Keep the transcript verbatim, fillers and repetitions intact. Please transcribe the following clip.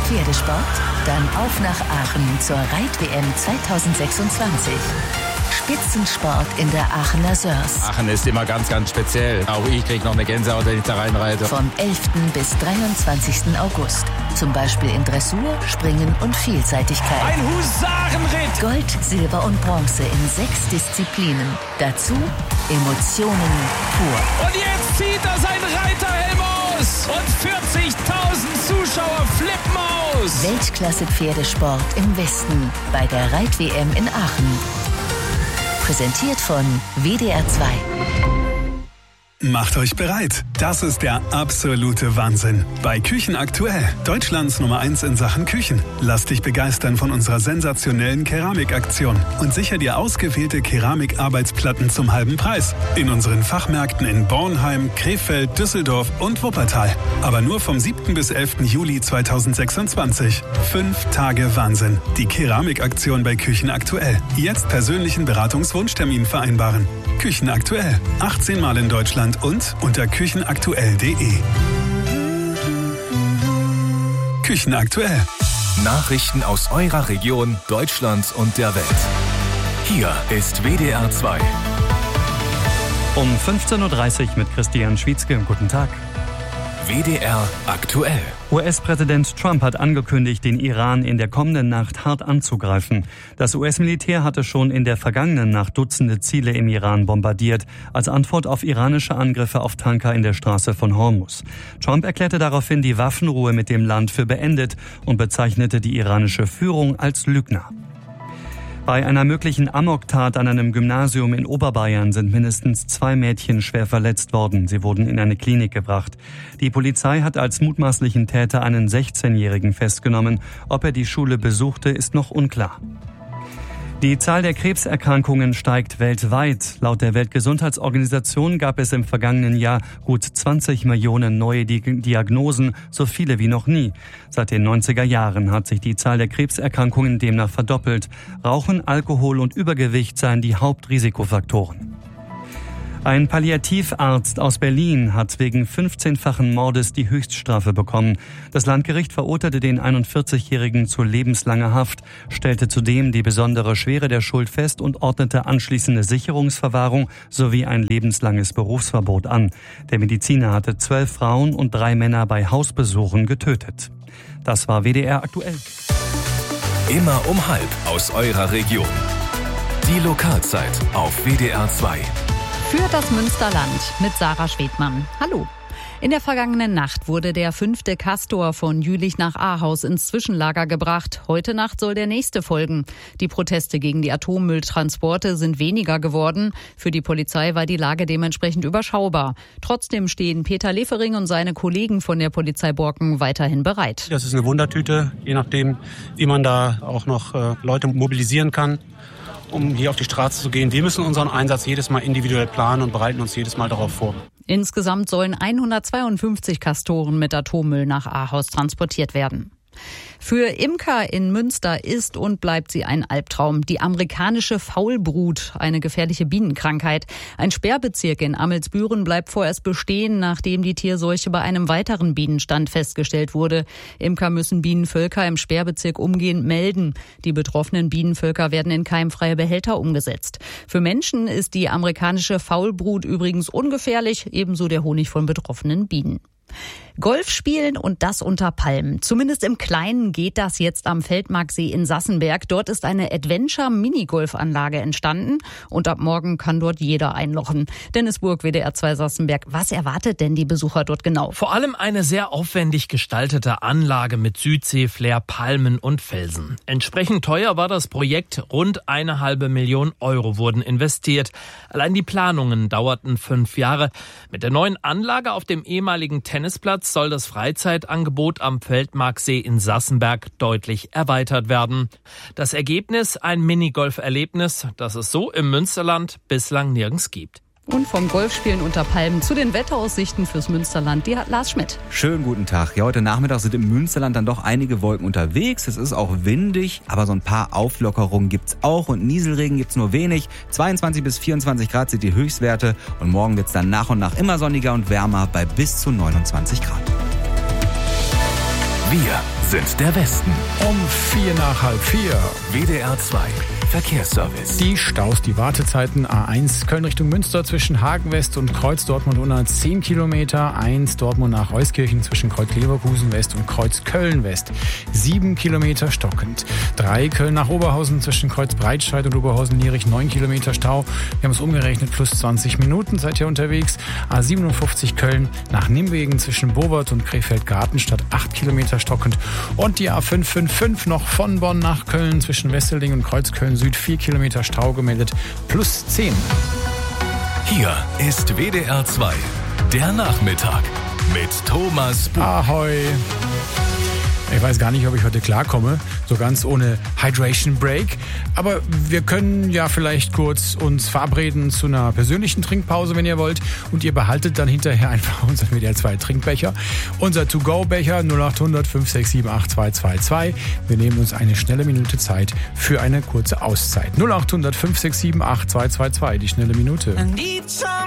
Pferdesport? Dann auf nach Aachen zur Reit-W M zwanzig sechsundzwanzig. Spitzensport in der Aachener Sörs. Aachen ist immer ganz, ganz speziell. Auch ich kriege noch eine Gänsehaut, wenn ich da reinreite. Vom elften bis dreiundzwanzigsten August. Zum Beispiel in Dressur, Springen und Vielseitigkeit. Ein Husarenritt! Gold, Silber und Bronze in sechs Disziplinen. Dazu Emotionen pur. Und jetzt zieht er seinen Reiterhelm aus. Und vierzigtausend Zuschauer flippen aus. Weltklasse-Pferdesport im Westen bei der Reit-W M in Aachen. Präsentiert von W D R zwei. Macht euch bereit. Das ist der absolute Wahnsinn. Bei Küchen aktuell. Deutschlands Nummer eins in Sachen Küchen. Lass dich begeistern von unserer sensationellen Keramikaktion und sicher dir ausgewählte Keramikarbeitsplatten zum halben Preis. In unseren Fachmärkten in Bornheim, Krefeld, Düsseldorf und Wuppertal. Aber nur vom siebten bis elften Juli zweitausendsechsundzwanzig. Fünf Tage Wahnsinn. Die Keramikaktion bei Küchen aktuell. Jetzt persönlichen Beratungswunschtermin vereinbaren. Küchen aktuell. achtzehn Mal in Deutschland und unter küchenaktuell punkt de. Küchen aktuell. Nachrichten aus eurer Region, Deutschland und der Welt. Hier ist W D R zwei. Um fünfzehn Uhr dreißig mit Christian Schwietzke. Guten Tag. W D R aktuell. U S-Präsident Trump hat angekündigt, den Iran in der kommenden Nacht hart anzugreifen. Das U S-Militär hatte schon in der vergangenen Nacht Dutzende Ziele im Iran bombardiert, als Antwort auf iranische Angriffe auf Tanker in der Straße von Hormuz. Trump erklärte daraufhin die Waffenruhe mit dem Land für beendet und bezeichnete die iranische Führung als Lügner. Bei einer möglichen Amoktat an einem Gymnasium in Oberbayern sind mindestens zwei Mädchen schwer verletzt worden. Sie wurden in eine Klinik gebracht. Die Polizei hat als mutmaßlichen Täter einen sechzehnjährigen festgenommen. Ob er die Schule besuchte, ist noch unklar. Die Zahl der Krebserkrankungen steigt weltweit. Laut der Weltgesundheitsorganisation gab es im vergangenen Jahr gut zwanzig Millionen neue Diagnosen, so viele wie noch nie. Seit den neunziger Jahren hat sich die Zahl der Krebserkrankungen demnach verdoppelt. Rauchen, Alkohol und Übergewicht seien die Hauptrisikofaktoren. Ein Palliativarzt aus Berlin hat wegen fünfzehnfachen Mordes die Höchststrafe bekommen. Das Landgericht verurteilte den einundvierzigjährigen zu lebenslanger Haft, stellte zudem die besondere Schwere der Schuld fest und ordnete anschließende Sicherungsverwahrung sowie ein lebenslanges Berufsverbot an. Der Mediziner hatte zwölf Frauen und drei Männer bei Hausbesuchen getötet. Das war W D R aktuell. Immer um halb aus eurer Region. Die Lokalzeit auf W D R zwei. Für das Münsterland mit Sarah Schwedmann. Hallo. In der vergangenen Nacht wurde der fünfte Castor von Jülich nach Ahaus ins Zwischenlager gebracht. Heute Nacht soll der nächste folgen. Die Proteste gegen die Atommülltransporte sind weniger geworden. Für die Polizei war die Lage dementsprechend überschaubar. Trotzdem stehen Peter Lefering und seine Kollegen von der Polizei Borken weiterhin bereit. Das ist eine Wundertüte, je nachdem, wie man da auch noch äh, Leute mobilisieren kann, um hier auf die Straße zu gehen. Wir müssen unseren Einsatz jedes Mal individuell planen und bereiten uns jedes Mal darauf vor. Insgesamt sollen hundertzweiundfünfzig Castoren mit Atommüll nach Ahaus transportiert werden. Für Imker in Münster ist und bleibt sie ein Albtraum. Die amerikanische Faulbrut, eine gefährliche Bienenkrankheit. Ein Sperrbezirk in Amelsbüren bleibt vorerst bestehen, nachdem die Tierseuche bei einem weiteren Bienenstand festgestellt wurde. Imker müssen Bienenvölker im Sperrbezirk umgehend melden. Die betroffenen Bienenvölker werden in keimfreie Behälter umgesetzt. Für Menschen ist die amerikanische Faulbrut übrigens ungefährlich, ebenso der Honig von betroffenen Bienen. Golf spielen und das unter Palmen. Zumindest im Kleinen geht das jetzt am Feldmarksee in Sassenberg. Dort ist eine Adventure-Minigolfanlage entstanden und ab morgen kann dort jeder einlochen. Dennis Burg, W D R zwei Sassenberg. Was erwartet denn die Besucher dort genau? Vor allem eine sehr aufwendig gestaltete Anlage mit Südsee-Flair, Palmen und Felsen. Entsprechend teuer war das Projekt. Rund eine halbe Million Euro wurden investiert. Allein die Planungen dauerten fünf Jahre. Mit der neuen Anlage auf dem ehemaligen Tennisplatz soll das Freizeitangebot am Feldmarksee in Sassenberg deutlich erweitert werden. Das Ergebnis ein Minigolf-Erlebnis, das es so im Münsterland bislang nirgends gibt. Und vom Golfspielen unter Palmen zu den Wetteraussichten fürs Münsterland, die hat Lars Schmidt. Schönen guten Tag. Ja, heute Nachmittag sind im Münsterland dann doch einige Wolken unterwegs. Es ist auch windig, aber so ein paar Auflockerungen gibt's auch und Nieselregen gibt's nur wenig. zweiundzwanzig bis vierundzwanzig Grad sind die Höchstwerte und morgen wird's dann nach und nach immer sonniger und wärmer bei bis zu neunundzwanzig Grad. Wir sind der Westen. Um vier nach halb vier. W D R zwei Verkehrsservice. Die Staus, die Wartezeiten A eins Köln Richtung Münster zwischen Hagen West und Kreuz Dortmund unter zehn Kilometer. eins Dortmund nach Euskirchen zwischen Kreuz Leverkusen West und Kreuz Köln West. sieben Kilometer stockend. drei Köln nach Oberhausen zwischen Kreuz Breitscheid und Oberhausen-Nierich. neun Kilometer Stau. Wir haben es umgerechnet, plus zwanzig Minuten seid ihr unterwegs. A siebenundfünfzig Köln nach Nimwegen zwischen Bovert und Krefeld-Gartenstadt. acht Kilometer stockend. Und die A fünf fünf fünf noch von Bonn nach Köln zwischen Wesselding und Kreuzköln Süd. vier Kilometer Stau gemeldet, plus zehn. Hier ist W D R zwei, der Nachmittag mit Thomas Buch. Ahoi. Ich weiß gar nicht, ob ich heute klarkomme, so ganz ohne Hydration Break. Aber wir können ja vielleicht kurz uns verabreden zu einer persönlichen Trinkpause, wenn ihr wollt. Und ihr behaltet dann hinterher einfach unseren W D R zwei Trinkbecher. Unser To-Go-Becher null acht hundert fünf sechs sieben acht zwei zwei zwei. Wir nehmen uns eine schnelle Minute Zeit für eine kurze Auszeit. null acht hundert fünf sechs sieben acht zwei zwei zwei, die schnelle Minute.